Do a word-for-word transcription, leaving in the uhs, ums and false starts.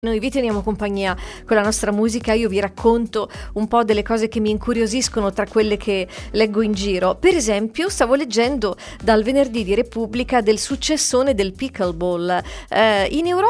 Noi vi teniamo compagnia con la nostra musica, io vi racconto un po' delle cose che mi incuriosiscono tra quelle che leggo in giro. Per esempio, stavo leggendo dal venerdì di Repubblica del successone del pickleball. Eh, in Europa